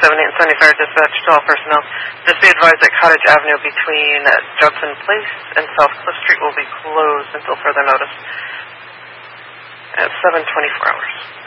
70 and 70 Fire Dispatch to all personnel. Just be advised that Cottage Avenue between Judson Place and South Cliff Street will be closed until further notice at 7:24 hours.